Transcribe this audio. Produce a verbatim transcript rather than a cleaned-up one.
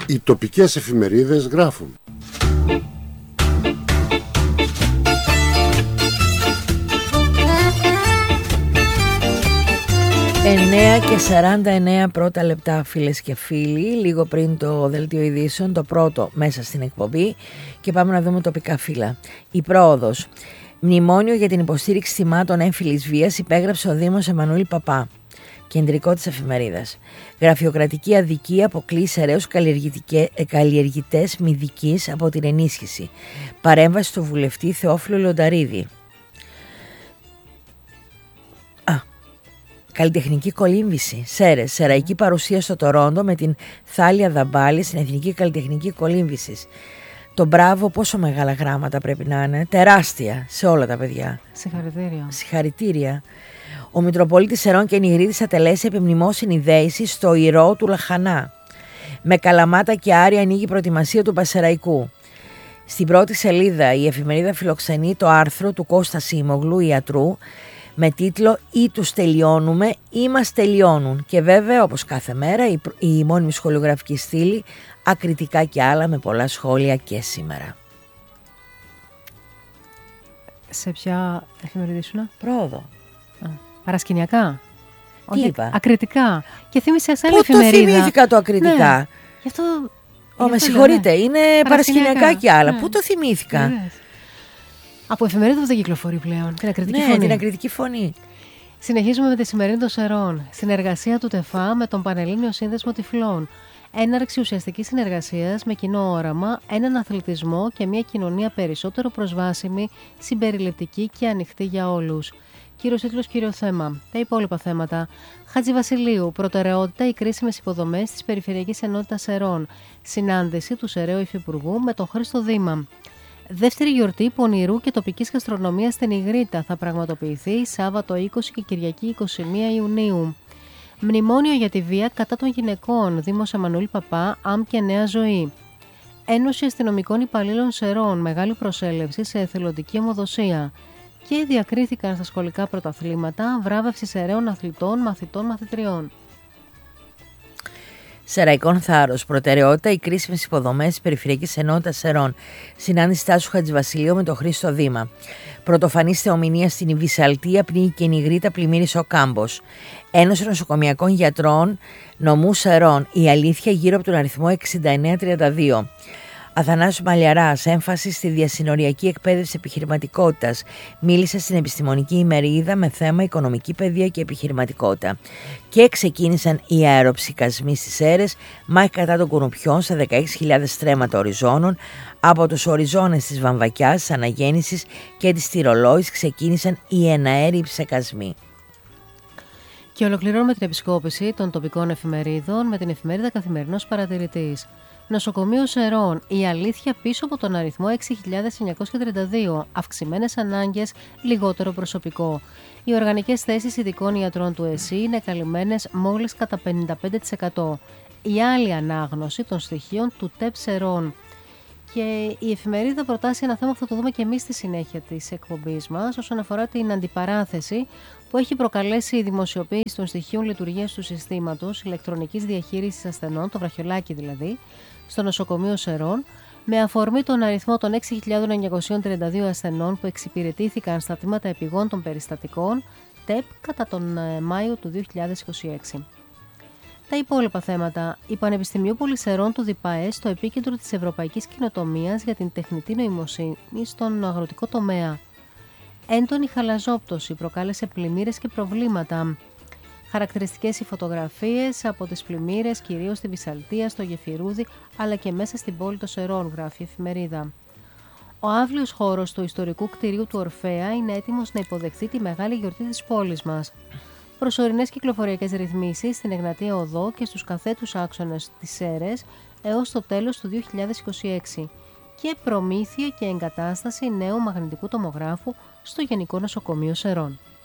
Οι τοπικές εφημερίδες γράφουν. εννέα και σαράντα εννέα πρώτα λεπτά, φίλες και φίλοι, λίγο πριν το δελτίο ειδήσεων, το πρώτο μέσα στην εκπομπή, και πάμε να δούμε τοπικά φύλλα. Η πρόοδος. Μνημόνιο για την υποστήριξη θυμάτων έμφυλης βίας υπέγραψε ο Δήμος Εμμανουήλ Παπά. Κεντρικό της εφημερίδας. Γραφειοκρατική αδικία αποκλεί σεραίους καλλιεργητές μυδικής από την ενίσχυση. Παρέμβαση του βουλευτή Θεόφιλο Λονταρίδη. Α, καλλιτεχνική κολύμβηση. Σέρες. Σεραϊκή παρουσία στο Τορόντο με την Θάλια Δαμπάλη στην Εθνική Καλλιτεχνική Κολύμβηση. Το μπράβο, πόσο μεγάλα γράμματα πρέπει να είναι. Τεράστια σε όλα τα παιδιά. Συγχαρητήρια. Συγχαρητήρια. Ο Μητροπολίτης Σερών και Νιγρίτης θα τελέσει επιμνημόσυνη δέηση στο Ηρώ του Λαχανά. Με Καλαμάτα και Άρια ανοίγει η προετοιμασία του Πασεραϊκού. Στην πρώτη σελίδα η εφημερίδα φιλοξενεί το άρθρο του Κώστα Σίμογλου, ιατρού, με τίτλο «Ή τους τελειώνουμε ή μας τελειώνουν». Και βέβαια, όπως κάθε μέρα, η, η μόνιμη σχολιογραφική στήλη, ακριτικά και άλλα, με πολλά σχόλια και σήμερα. Σε ποια εφημερίδα ήσουνα? Πρόοδο. Α, παρασκηνιακά. Τι είπα? Ακριτικά. Και θύμισε σε άλλη Πού εφημερίδα. το θυμήθηκα το ακριτικά? Ναι. Γι' αυτό... Ω, με συγχωρείτε, είναι παρασκηνιακά και άλλα. Ναι. Πού το θυμήθηκα? Ναι. Από εφημερίδα που δεν κυκλοφορεί πλέον. Την ακριτική ναι, φωνή. την ακριτική φωνή. Συνεχίζουμε με τη σημερινή των Σερών. Συνεργασία του ΤΕΦΑ με τον Πανελλήνιο Σύνδεσμο Τυφλών. Έναρξη ουσιαστικής συνεργασίας με κοινό όραμα, έναν αθλητισμό και μια κοινωνία περισσότερο προσβάσιμη, συμπεριληπτική και ανοιχτή για όλους. Κύριος τίτλος, κύριο θέμα. Τα υπόλοιπα θέματα. Χατζηβασιλείου. Προτεραιότητα οι κρίσιμες υποδομές της Περιφερειακής Ενότητας Σερών. Συνάντηση του Σεραίου Υφυπουργού με τον Χρήστο Δήμα. Δεύτερη γιορτή πονηρού και τοπικής γαστρονομίας στην Ιγρήτα θα πραγματοποιηθεί Σάββατο είκοσι και Κυριακή είκοσι μία Ιουνίου. Μνημόνιο για τη βία κατά των γυναικών, Δήμος Εμμανουήλ Παπά, ΑΜ και Νέα Ζωή. Ένωση Αστυνομικών Υπαλλήλων Σερών, μεγάλη προσέλευση σε εθελοντική αιμοδοσία. Και διακρίθηκαν στα σχολικά πρωταθλήματα βράβευση σεραίων αθλητών, μαθητών, μαθητριών. Σεραϊκών θάρρος. Προτεραιότητα οι κρίσιμες υποδομές της Περιφερειακής Ενότητας Σερών. Συνάντηση Τάσου Χατζηβασιλείου με τον Χρήστο Δήμα. Πρωτοφανής θεομηνία στην Ιβυσσαλτία, πνίγηκε και Νιγρήτα, πλημμύρισε ο Κάμπος. Ένωση Νοσοκομιακών Γιατρών Νομού Σερών. Η αλήθεια γύρω από τον αριθμό εξήντα εννέα τριάντα δύο. Αθανάσιος Μαλιαράς, έμφαση στη διασυνοριακή εκπαίδευση επιχειρηματικότητας. Μίλησε στην Επιστημονική ημερίδα με θέμα οικονομική παιδεία και επιχειρηματικότητα. Και ξεκίνησαν οι αεροψικασμοί στις Σέρρες, μάχη κατά των κουνουπιών σε δεκαέξι χιλιάδες στρέμματα οριζόνων. Από τους οριζόνες της Βαμβακιάς, της Αναγέννησης και της Τυρολόης ξεκίνησαν οι εναέριοι ψεκασμοί. Και ολοκληρώνουμε την επισκόπηση των τοπικών εφημερίδων με την εφημερίδα Καθημερινός Παρατηρητής. Νοσοκομείο Σερών. Η αλήθεια πίσω από τον αριθμό έξι χιλιάδες εννιακόσια τριάντα δύο. Αυξημένες ανάγκες, λιγότερο προσωπικό. Οι οργανικές θέσεις ειδικών ιατρών του ΕΣΥ είναι καλυμμένες μόλις κατά πενήντα πέντε τοις εκατό. Η άλλη ανάγνωση των στοιχείων του ΤΕΠ Σερών. Και η εφημερίδα προτάσει ένα θέμα που θα το δούμε και εμείς στη συνέχεια της εκπομπής μας, όσον αφορά την αντιπαράθεση που έχει προκαλέσει η δημοσιοποίηση των στοιχείων λειτουργίας του συστήματος ηλεκτρονικής διαχείρισης ασθενών, το βραχιολάκι δηλαδή, στο νοσοκομείο Σερών, με αφορμή τον αριθμό των έξι χιλιάδες εννιακόσια τριάντα δύο ασθενών που εξυπηρετήθηκαν στα τμήματα επιγών των περιστατικών ΤΕΠ κατά τον Μάιο του δύο χιλιάδες είκοσι έξι. Τα υπόλοιπα θέματα. Η Πανεπιστημιούπολη Σερών του ΔΙΠΑΕ στο επίκεντρο της ευρωπαϊκής καινοτομίας για την τεχνητή νοημοσύνη στον αγροτικό τομέα. Έντονη χαλαζόπτωση προκάλεσε πλημμύρες και προβλήματα. Χαρακτηριστικές οι φωτογραφίες από τις πλημμύρες, κυρίως στη Βυσσαλτία, στο Γεφυρούδι, αλλά και μέσα στην πόλη των Σερών, γράφει η εφημερίδα. Ο αύλιος χώρος του ιστορικού κτηρίου του Ορφέα είναι έτοιμος να υποδεχθεί τη μεγάλη γιορτή της πόλης μας. Προσωρινές κυκλοφοριακές ρυθμίσεις στην Εγνατία Οδό και στους καθέτους άξονες της Σέρρες έως το τέλος του δύο χιλιάδες είκοσι έξι και προμήθεια και εγκατάσταση νέου μαγνητικού τομογράφου στο Γενικό Νοσοκομείο Σερών.